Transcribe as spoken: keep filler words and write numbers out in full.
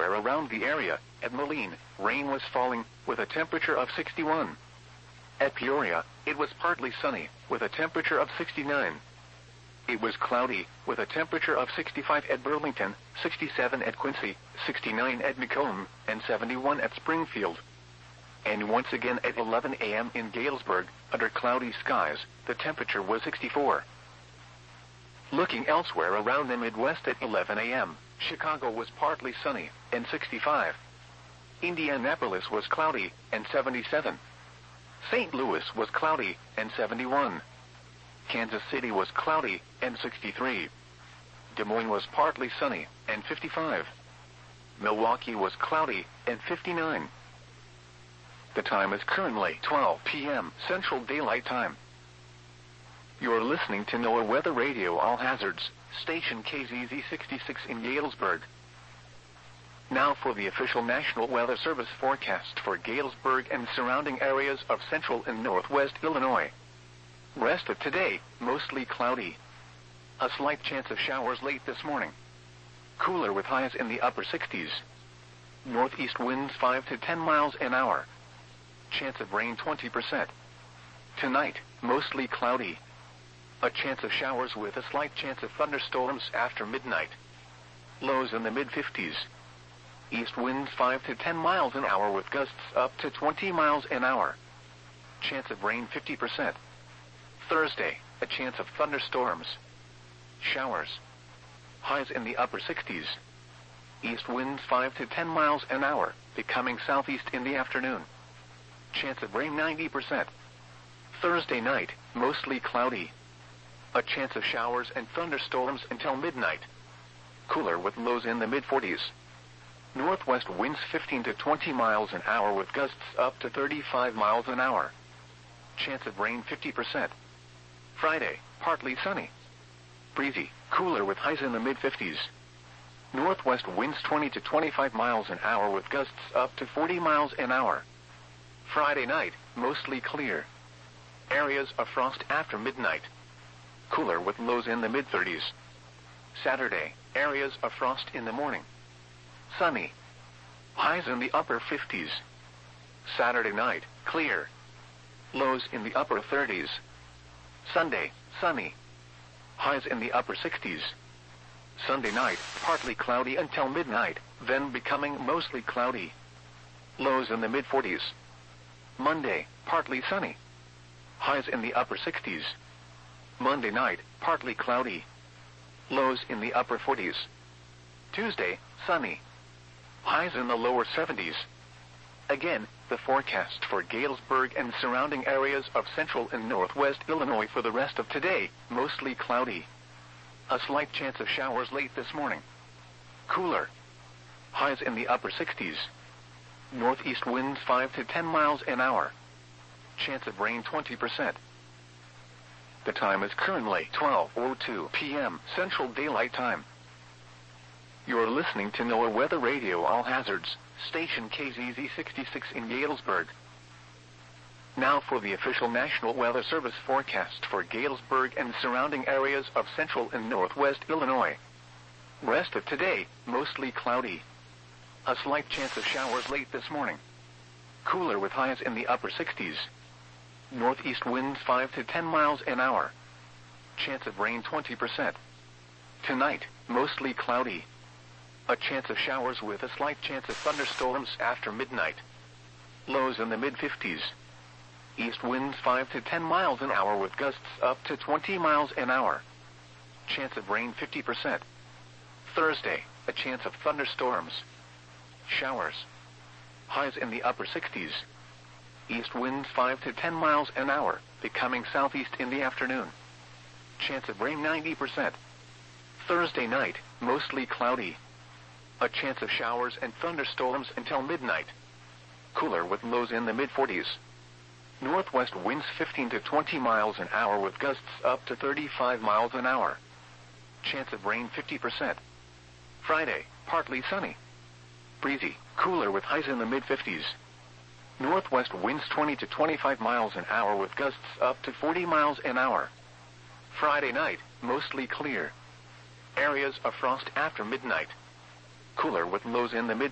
elsewhere around the area, at Moline, rain was falling, with a temperature of sixty-one. At Peoria, it was partly sunny, with a temperature of sixty-nine. It was cloudy, with a temperature of sixty-five at Burlington, sixty-seven at Quincy, sixty-nine at Macomb, and seventy-one at Springfield. And once again at eleven a m in Galesburg, under cloudy skies, the temperature was sixty-four. Looking elsewhere around the Midwest at eleven a m, Chicago was partly sunny, and sixty-five. Indianapolis was cloudy, and seventy-seven. Saint Louis was cloudy, and seventy-one. Kansas City was cloudy, and sixty-three. Des Moines was partly sunny, and fifty-five. Milwaukee was cloudy, and fifty-nine. The time is currently twelve p m Central Daylight Time. You're listening to NOAA Weather Radio All Hazards, station K Z Z sixty-six in Galesburg. Now for the official National Weather Service forecast for Galesburg and surrounding areas of central and northwest Illinois. Rest of today, mostly cloudy. A slight chance of showers late this morning. Cooler with highs in the upper sixties. Northeast winds five to ten miles an hour. Chance of rain twenty percent. Tonight, mostly cloudy. A chance of showers with a slight chance of thunderstorms after midnight. Lows in the mid fifties. East winds five to ten miles an hour with gusts up to twenty miles an hour. Chance of rain fifty percent. Thursday, a chance of thunderstorms. Showers. Highs in the upper sixties. East winds five to ten miles an hour, becoming southeast in the afternoon. Chance of rain ninety percent. Thursday night, mostly cloudy. A chance of showers and thunderstorms until midnight. Cooler with lows in the mid forties. Northwest winds fifteen to twenty miles an hour with gusts up to thirty-five miles an hour. Chance of rain fifty percent. Friday, partly sunny. Breezy, cooler with highs in the mid fifties. Northwest winds twenty to twenty-five miles an hour with gusts up to forty miles an hour. Friday night, mostly clear. Areas of frost after midnight. Cooler with lows in the mid thirties. Saturday, areas of frost in the morning. Sunny. Highs in the upper fifties. Saturday night, clear. Lows in the upper thirties. Sunday, sunny. Highs in the upper sixties. Sunday night, partly cloudy until midnight, then becoming mostly cloudy. Lows in the mid forties. Monday, partly sunny. Highs in the upper sixties. Monday night, partly cloudy. Lows in the upper forties. Tuesday, sunny. Highs in the lower seventies. Again, the forecast for Galesburg and surrounding areas of central and northwest Illinois for the rest of today, mostly cloudy. A slight chance of showers late this morning. Cooler. Highs in the upper sixties. Northeast winds five to ten miles an hour. Chance of rain twenty percent. The time is currently twelve oh two p m Central Daylight Time. You're listening to NOAA Weather Radio All Hazards, station K Z Z sixty-six in Galesburg. Now for the official National Weather Service forecast for Galesburg and surrounding areas of central and northwest Illinois. Rest of today, mostly cloudy. A slight chance of showers late this morning. Cooler with highs in the upper sixties. Northeast winds five to ten miles an hour. Chance of rain twenty percent. Tonight, mostly cloudy. A chance of showers with a slight chance of thunderstorms after midnight. Lows in the mid fifties. East winds five to ten miles an hour with gusts up to twenty miles an hour. Chance of rain fifty percent. Thursday, a chance of thunderstorms. Showers. Highs in the upper sixties. East winds five to ten miles an hour, becoming southeast in the afternoon. Chance of rain ninety percent. Thursday night, mostly cloudy. A chance of showers and thunderstorms until midnight. Cooler with lows in the mid forties. Northwest winds fifteen to twenty miles an hour with gusts up to thirty-five miles an hour. Chance of rain fifty percent. Friday, partly sunny. Breezy, cooler with highs in the mid fifties. Northwest winds twenty to twenty-five miles an hour with gusts up to forty miles an hour. Friday night, mostly clear. Areas of frost after midnight. Cooler with lows in the mid